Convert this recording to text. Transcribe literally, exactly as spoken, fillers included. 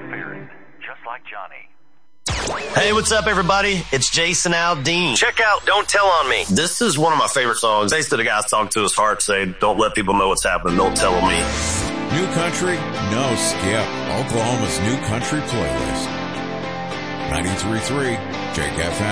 God-fearing, just like Johnny. Hey, what's up, everybody? It's Jason Aldean. Check out Don't Tell on Me. This is one of my favorite songs. Basically, the guy's talking to his heart, saying, don't let people know what's happening. Don't tell on me. New country? No skip. Oklahoma's new country playlist. ninety-three point three Jake F M.